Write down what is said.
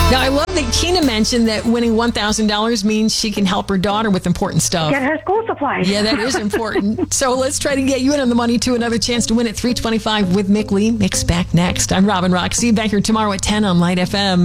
Now, I love that Tina mentioned that winning $1,000 means she can help her daughter with important stuff. Get her school supplies. Yeah, that is important. So let's try to get you in on the money, too. Another chance to win at 325 with Mick Lee. Mick's back next. I'm Robin Rock. See you back here tomorrow at 10 on Light FM.